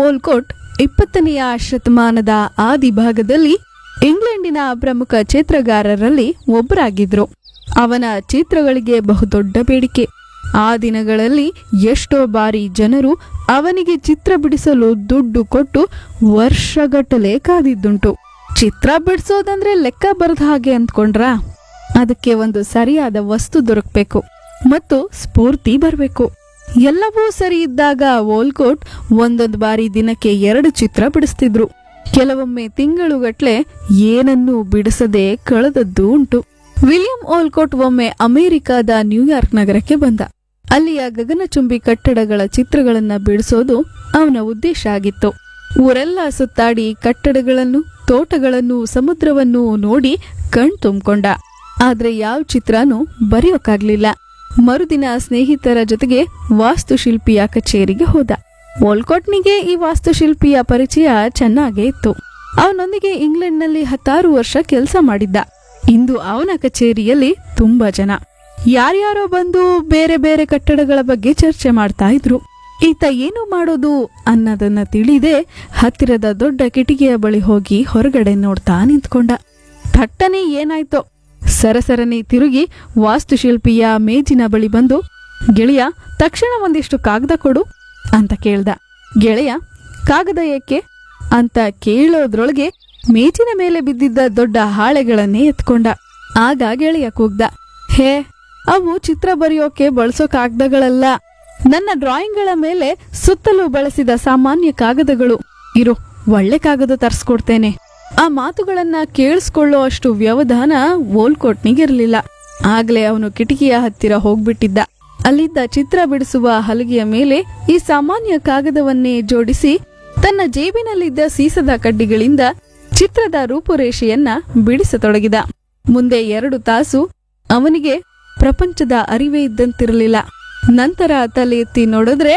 ವೋಲ್ಕೋಟ್ 20ನೇ ಶತಮಾನದ ಆದಿಭಾಗದಲ್ಲಿ ಇಂಗ್ಲೆಂಡಿನ ಪ್ರಮುಖ ಚಿತ್ರಗಾರರಲ್ಲಿ ಒಬ್ಬರಾಗಿದ್ರು. ಅವನ ಚಿತ್ರಗಳಿಗೆ ಬಹುದೊಡ್ಡ ಬೇಡಿಕೆ. ಆ ದಿನಗಳಲ್ಲಿ ಎಷ್ಟೋ ಬಾರಿ ಜನರು ಅವನಿಗೆ ಚಿತ್ರ ಬಿಡಿಸಲು ದುಡ್ಡು ಕೊಟ್ಟು ವರ್ಷಗಟ್ಟಲೆ ಕಾದಿದ್ದುಂಟು. ಚಿತ್ರ ಬಿಡಿಸೋದಂದ್ರೆ ಲೆಕ್ಕ ಬರದ ಹಾಗೆ ಅಂದ್ಕೊಂಡ್ರಾ? ಅದಕ್ಕೆ ಒಂದು ಸರಿಯಾದ ವಸ್ತು ದೊರಕಬೇಕು ಮತ್ತು ಸ್ಫೂರ್ತಿ ಬರಬೇಕು. ಎಲ್ಲವೂ ಸರಿ ಇದ್ದಾಗ ವೋಲ್ಕೋಟ್ ಒಂದೊಂದು ಬಾರಿ ದಿನಕ್ಕೆ 2 ಚಿತ್ರ ಬಿಡಿಸ್ತಿದ್ರು. ಕೆಲವೊಮ್ಮೆ ತಿಂಗಳುಗಟ್ಲೆ ಏನನ್ನೂ ಬಿಡಿಸದೆ ಕಳೆದದ್ದು ಉಂಟು. ವಿಲಿಯಂ ವೋಲ್ಕೋಟ್ ಒಮ್ಮೆ ಅಮೆರಿಕಾದ ನ್ಯೂಯಾರ್ಕ್ ನಗರಕ್ಕೆ ಬಂದ. ಅಲ್ಲಿಯ ಗಗನಚುಂಬಿ ಕಟ್ಟಡಗಳ ಚಿತ್ರಗಳನ್ನ ಬಿಡಿಸೋದು ಅವನ ಉದ್ದೇಶ ಆಗಿತ್ತು. ಊರೆಲ್ಲ ಸುತ್ತಾಡಿ ಕಟ್ಟಡಗಳನ್ನು, ತೋಟಗಳನ್ನು, ಸಮುದ್ರವನ್ನು ನೋಡಿ ಕಣ್ ತುಂಬಿಕೊಂಡ. ಆದ್ರೆ ಯಾವ ಚಿತ್ರನೂ ಬರೆಯೋಕ್ಕಾಗ್ಲಿಲ್ಲ. ಮರುದಿನ ಸ್ನೇಹಿತರ ಜೊತೆಗೆ ವಾಸ್ತುಶಿಲ್ಪಿಯ ಕಚೇರಿಗೆ ಹೋದ. ವೋಲ್ಕೋಟ್ನಿಗೆ ಈ ವಾಸ್ತುಶಿಲ್ಪಿಯ ಪರಿಚಯ ಚೆನ್ನಾಗೇ ಇತ್ತು. ಅವನೊಂದಿಗೆ ಇಂಗ್ಲೆಂಡ್ನಲ್ಲಿ 10 ವರ್ಷ ಕೆಲಸ ಮಾಡಿದ್ದ. ಇಂದು ಅವನ ಕಚೇರಿಯಲ್ಲಿ ತುಂಬಾ ಜನ, ಯಾರ್ಯಾರೋ ಬಂದು ಬೇರೆ ಬೇರೆ ಕಟ್ಟಡಗಳ ಬಗ್ಗೆ ಚರ್ಚೆ ಮಾಡ್ತಾ ಇದ್ರು. ಈತ ಏನು ಮಾಡೋದು ಅನ್ನೋದನ್ನ ತಿಳಿದೇ ಹತ್ತಿರದ ದೊಡ್ಡ ಕಿಟಿಕಿಯ ಬಳಿ ಹೋಗಿ ಹೊರಗಡೆ ನೋಡ್ತಾ ನಿಂತ್ಕೊಂಡ. ಥಟ್ಟನೆ ಏನಾಯ್ತೋ ಸರಸರನೆ ತಿರುಗಿ ವಾಸ್ತುಶಿಲ್ಪಿಯ ಮೇಜಿನ ಬಳಿ ಬಂದು, ಗೆಳೆಯ, ತಕ್ಷಣ ಒಂದಿಷ್ಟು ಕಾಗದ ಕೊಡು ಅಂತ ಕೇಳ್ದ. ಗೆಳೆಯ, ಕಾಗದ ಏಕೆ ಅಂತ ಕೇಳೋದ್ರೊಳಗೆ ಮೇಜಿನ ಮೇಲೆ ಬಿದ್ದಿದ್ದ ದೊಡ್ಡ ಹಾಳೆಗಳನ್ನೇ ಎತ್ಕೊಂಡ. ಆಗ ಗೆಳೆಯ ಕೂಗ್ದ, ಹೇ, ಅವು ಚಿತ್ರ ಬರೆಯೋಕೆ ಬಳಸೋ ಕಾಗದಗಳಲ್ಲ, ನನ್ನ ಡ್ರಾಯಿಂಗ್ಗಳ ಮೇಲೆ ಸುತ್ತಲೂ ಬಳಸಿದ ಸಾಮಾನ್ಯ ಕಾಗದಗಳು. ಇರು, ಒಳ್ಳೆ ಕಾಗದ ತರಿಸ್ಕೊಡ್ತೇನೆ. ಆ ಮಾತುಗಳನ್ನ ಕೇಳಿಸ್ಕೊಳ್ಳೋ ಅಷ್ಟು ವ್ಯವಧಾನ ವೋಲ್ಕೋಟ್ನಿಗಿರ್ಲಿಲ್ಲ. ಆಗ್ಲೇ ಅವನು ಕಿಟಕಿಯ ಹತ್ತಿರ ಹೋಗ್ಬಿಟ್ಟಿದ್ದ. ಅಲ್ಲಿದ್ದ ಚಿತ್ರ ಬಿಡಿಸುವ ಹಲಗೆಯ ಮೇಲೆ ಈ ಸಾಮಾನ್ಯ ಕಾಗದವನ್ನೇ ಜೋಡಿಸಿ ತನ್ನ ಜೇಬಿನಲ್ಲಿದ್ದ ಸೀಸದ ಕಡ್ಡಿಗಳಿಂದ ಚಿತ್ರದ ರೂಪುರೇಷೆಯನ್ನ ಬಿಡಿಸತೊಡಗಿದ. ಮುಂದೆ 2 ತಾಸು ಅವನಿಗೆ ಪ್ರಪಂಚದ ಅರಿವೇ ಇದ್ದಂತಿರಲಿಲ್ಲ. ನಂತರ ತಲೆ ಎತ್ತಿ ನೋಡಿದ್ರೆ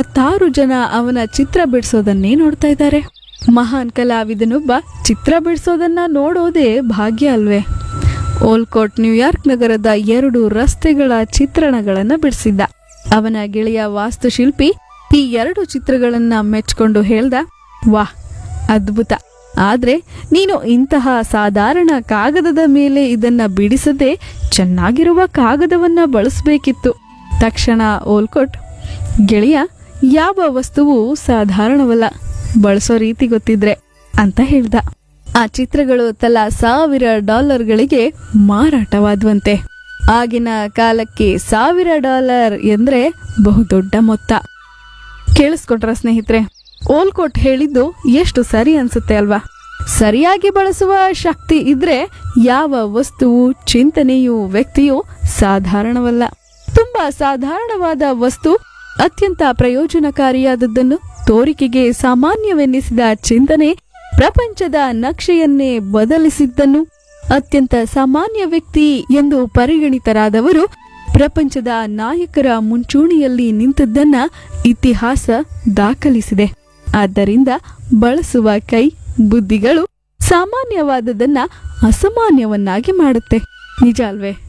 10 ಜನ ಅವನ ಚಿತ್ರ ಬಿಡಿಸೋದನ್ನೇ ನೋಡ್ತಾ ಇದ್ದಾರೆ. ಮಹಾನ್ ಕಲಾವಿದನೊಬ್ಬ ಚಿತ್ರ ಬಿಡಿಸೋದನ್ನ ನೋಡೋದೇ ಭಾಗ್ಯ ಅಲ್ವೇ? ವೋಲ್ಕೋಟ್ ನ್ಯೂಯಾರ್ಕ್ ನಗರದ 2 ರಸ್ತೆಗಳ ಚಿತ್ರಣಗಳನ್ನ ಬಿಡಿಸಿದ್ದ. ಅವನ ಗೆಳೆಯ ವಾಸ್ತುಶಿಲ್ಪಿ ಈ 2 ಚಿತ್ರಗಳನ್ನ ಮೆಚ್ಕೊಂಡು ಹೇಳ್ದ, ವಾಹ್, ಅದ್ಭುತ. ಆದ್ರೆ ನೀನು ಇಂತಹ ಸಾಧಾರಣ ಕಾಗದದ ಮೇಲೆ ಇದನ್ನ ಬಿಡಿಸದೆ ಚೆನ್ನಾಗಿರುವ ಕಾಗದವನ್ನ ಬಳಸಬೇಕಿತ್ತು. ತಕ್ಷಣ ವೋಲ್ಕೋಟ್, ಗೆಳೆಯ, ಯಾವ ವಸ್ತುವು ಸಾಧಾರಣವಲ್ಲ, ಬಳಸೋ ರೀತಿ ಗೊತ್ತಿದ್ರೆ ಅಂತ ಹೇಳ್ದ. ಆ ಚಿತ್ರಗಳು ತಲಾ $1000ಗಳಿಗೆ ಮಾರಾಟವಾದ್ವಂತೆ. ಆಗಿನ ಕಾಲಕ್ಕೆ $1000 ಎಂದ್ರೆ ಬಹುದೊಡ್ಡ ಮೊತ್ತ. ಕೇಳಿಸ್ಕೊಟ್ರ ಸ್ನೇಹಿತರೆ? ವೋಲ್ಕೋಟ್ ಹೇಳಿದ್ದು ಎಷ್ಟು ಸರಿ ಅನ್ಸುತ್ತೆ ಅಲ್ವಾ? ಸರಿಯಾಗಿ ಬಳಸುವ ಶಕ್ತಿ ಇದ್ರೆ ಯಾವ ವಸ್ತುವು, ಚಿಂತನೆಯು, ವ್ಯಕ್ತಿಯು ಸಾಧಾರಣವಲ್ಲ. ತುಂಬಾ ಸಾಧಾರಣವಾದ ವಸ್ತು ಅತ್ಯಂತ ಪ್ರಯೋಜನಕಾರಿಯಾದದ್ದನ್ನು, ತೋರಿಕೆಗೆ ಸಾಮಾನ್ಯವೆನ್ನಿಸಿದ ಚಿಂತನೆ ಪ್ರಪಂಚದ ನಕ್ಷೆಯನ್ನೇ ಬದಲಿಸಿದ್ದನ್ನು, ಅತ್ಯಂತ ಸಾಮಾನ್ಯ ವ್ಯಕ್ತಿ ಎಂದು ಪರಿಗಣಿತರಾದವರು ಪ್ರಪಂಚದ ನಾಯಕರ ಮುಂಚೂಣಿಯಲ್ಲಿ ನಿಂತದ್ದನ್ನ ಇತಿಹಾಸ ದಾಖಲಿಸಿದೆ. ಆದ್ದರಿಂದ ಬಳಸುವ ಕೈ, ಬುದ್ಧಿಗಳು ಸಾಮಾನ್ಯವಾದದನ್ನ ಅಸಾಮಾನ್ಯವನ್ನಾಗಿ ಮಾಡುತ್ತೆ. ನಿಜ ಅಲ್ವೇ?